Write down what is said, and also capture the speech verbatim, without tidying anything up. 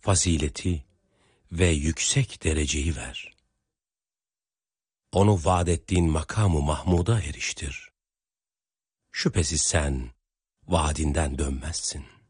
fazileti ve yüksek dereceyi ver. Onu vaat ettiğin makamı Mahmud'a eriştir. Şüphesiz sen vaadinden dönmezsin.